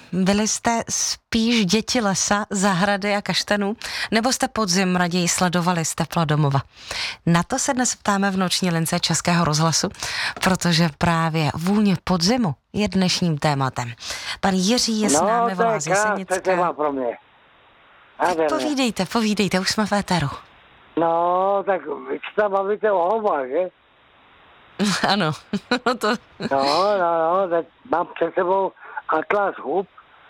Byli jste spíš děti lesa, zahrady a kaštanů, nebo jste podzim raději sledovali z tepla domova? Na to se dnes ptáme v noční lince Českého rozhlasu, protože právě vůně podzimu je dnešním tématem. Pan Jiří je s námi, volá z Jesenicka. Téma pro mě. Povídejte, už jsme v éteru. No, tak vy se bavíte o houbách, že? Ano, to... No, tak mám před sebou Atlas hub,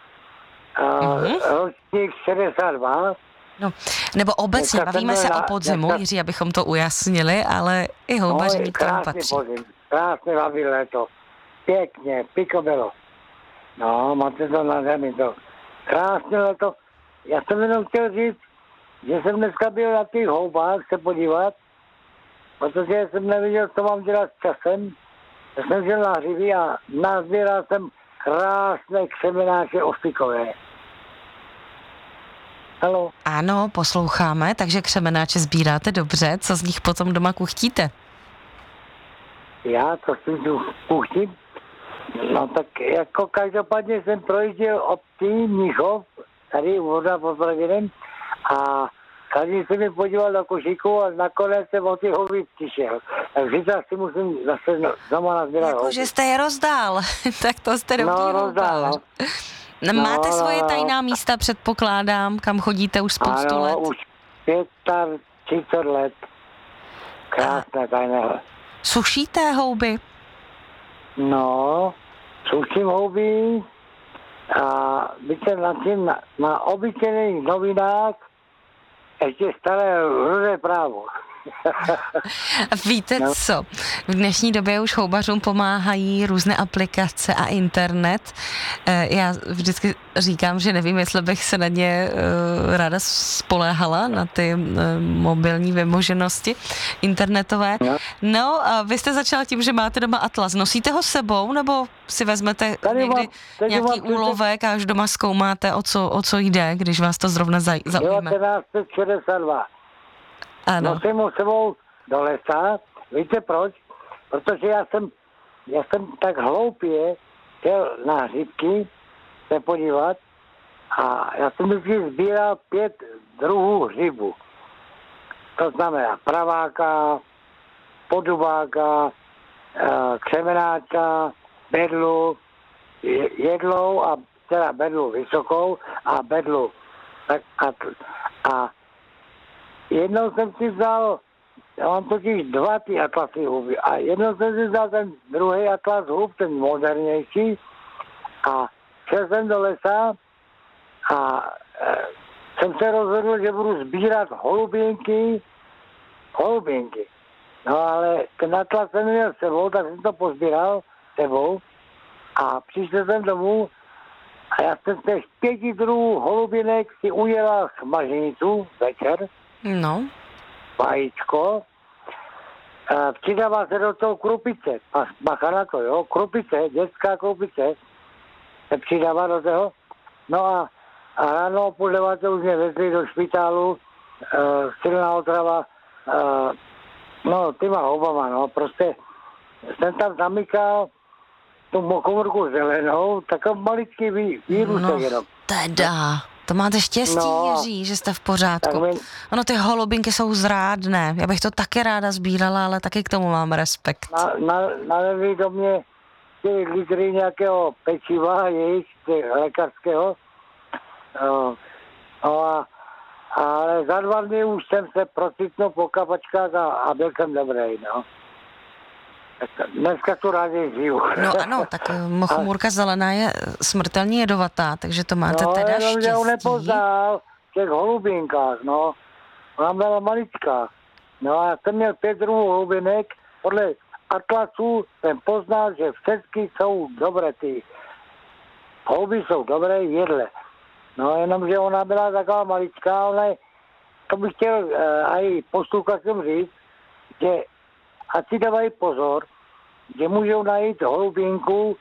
ročník 62. No, nebo obecně, bavíme se o podzimu, Jiří, abychom to ujasnili, ale i houbaření k tomu patří. Krásný baví léto, pěkně, picobello. No, máte to na zemi, to krásné léto. Já jsem jenom chtěl říct, že jsem dneska byl na těch houbách se podívat, protože jsem nevěděl, co mám dělat s časem. Já jsem šel na hřivy a nazbíral jsem krásné křemenáče ostykové. Haló? Ano, posloucháme, takže křemenáče sbíráte dobře. Co z nich potom doma kuchtíte? Já, co s tím kuchtím? No tak jako každopádně jsem projížděl obcí Mnichov, tady voda pod Braginem, a každý se mi podíval do košíku a nakonec jsem o ty houby přišel. Tak zítra si musím zase doma nazbírat houby. Jakože jste je rozdál, tak to jste dobrý rozdál. Máte svoje tajná místa, předpokládám, kam chodíte už spoustu let? Ano, už 35 let. Krásné tajné. Sušíte houby? No, suším houby a víte, na obyčejných novinách ještě staré rudé právo. Víte co? V dnešní době už houbařům pomáhají různé aplikace a internet. Já vždycky říkám, že nevím, jestli bych se na ně ráda spoléhala, na ty mobilní vymoženosti internetové. No a vy jste začal tím, že máte doma Atlas. Nosíte ho s sebou, nebo si vezmete někdy nějaký úlovek a až doma zkoumáte, o co jde, když vás to zrovna zaujme? 1962. Ano. Nosím ho sebou do lesa. Víte proč? Protože já jsem tak hloupě chtěl na hřibky se podívat a já jsem vždycky sbíral 5 druhů hřibu. To znamená praváka, podubáka, křemenáčka, bedlu, jedlou a teda bedlu vysokou a bedlu. A jednou jsem si vzal, já mám totiž 2 ty atlasy huby, a jednou jsem si vzal ten druhý atlas hub, ten modernější, a šel jsem do lesa a jsem se rozhodl, že budu sbírat holubinky. No ale ten atlas jsem měl sebou, tak jsem to pozbíral sebou a přišel jsem domů a já jsem z těch 5 druhů holubinek si ujela smaženicu večer. No. Vajíčko. Přidává se do toho krupice. Bacha na to, jo. Krupice, dětská krupice se přidává do toho. No a ráno půl 9 už mě vezli do špitálu, silná otrava, no těma houbama, no. Prostě jsem tam zamykal tu mokomorku zelenou, takový maličký vírusek jenom. Teda. To máte štěstí, Jiří, že jste v pořádku. Ono, ty holubinky jsou zrádné. Já bych to taky ráda sbírala, ale taky k tomu mám respekt. Nalili do mě ty litry nějakého pečiva, jejich lékařského. Ale za 2 dny už jsem se procitnul po kapačkách a byl jsem dobrý, no. Dneska tu rádi žiju. No ano, tak mochomůrka zelená je smrtelně jedovatá, takže to máte teda štěstí. No, já ho nepoznal v těch holubinkách, no. Ona byla maličká. No a já jsem měl 5 druhů holubinek. Podle atlasu jsem poznal, že všechny jsou dobré, ty holuby jsou dobré jedle. No jenomže ona byla taková maličká, ale to bych chtěl i posluchačům říct, že ať si dávají pozor, že můžou najít holubinku,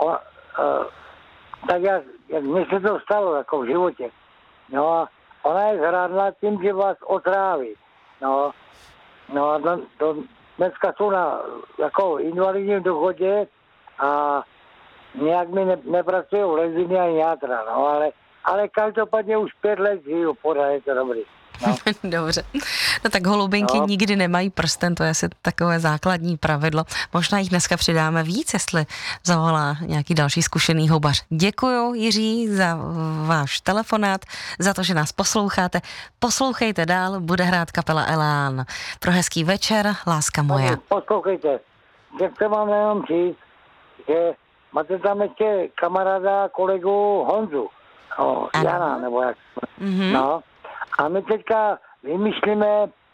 tak jak mně se to stalo jako v životě. No a ona je zrádná tím, že vás otráví. No a dneska jsou na jako invalidním důchodě a nějak mi nepracují leziny ani játra, no, ale každopádně už 5 let žiju, pořád je to dobrý. No. Dobře. No tak holubinky nikdy nemají prsten, to je asi takové základní pravidlo. Možná jich dneska přidáme víc, jestli zavolá nějaký další zkušený houbař. Děkuju, Jiří, za váš telefonát, za to, že nás posloucháte. Poslouchejte dál, bude hrát kapela Elán. Pro hezký večer, láska moja. Poslouchejte, že chci vám jenom říct, že máte tam ještě kamaráda, kolegu Honzu, no, Jana, nebo jak. Mm-hmm. No. A my teďka vymýšlíme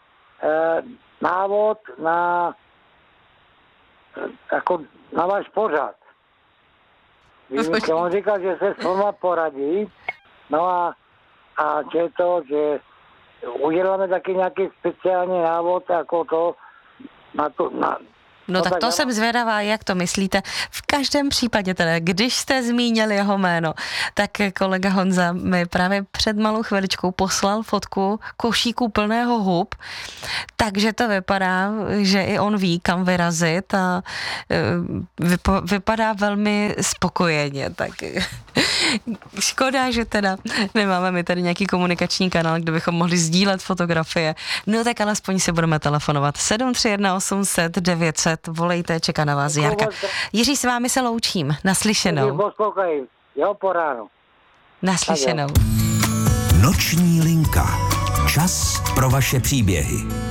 návod na váš pořad. On říkal, že se s váma poradí, no a že uděláme taky nějaký speciální návod, jako to, No tak to jsem zvědavá, jak to myslíte. V každém případě teda, když jste zmínili jeho jméno, tak kolega Honza mi právě před malou chviličkou poslal fotku košíku plného hub, takže to vypadá, že i on ví, kam vyrazit a vypadá velmi spokojeně, tak škoda, že teda nemáme my tady nějaký komunikační kanál, kde bychom mohli sdílet fotografie. No tak alespoň si budeme telefonovat. 731 800 900, volejte, čeká na vás Jarka. Jiří, s vámi se loučím. Naslyšenou. Jo, po ránu. Naslyšenou. Noční linka. Čas pro vaše příběhy.